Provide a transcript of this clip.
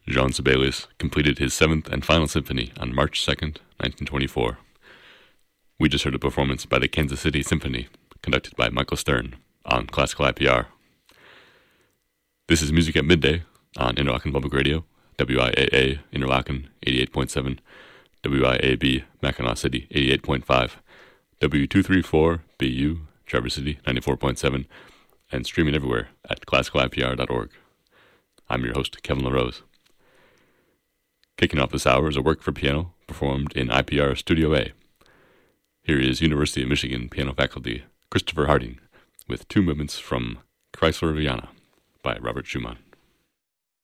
Jean Sibelius completed his seventh and final symphony on March 2nd, 1924. We just heard a performance by the Kansas City Symphony, conducted by Michael Stern on Classical IPR. This is Music at Midday on Interlaken Public Radio, WIAA Interlaken 88.7, WIAB Mackinac City 88.5, W234BU Traverse City 94.7, and streaming everywhere at classicalipr.org. I'm your host, Kevin LaRose. Kicking off this hour is a work for piano performed in IPR Studio A. Here is University of Michigan piano faculty Christopher Harding with two movements from Chrysler Vienna by Robert Schumann.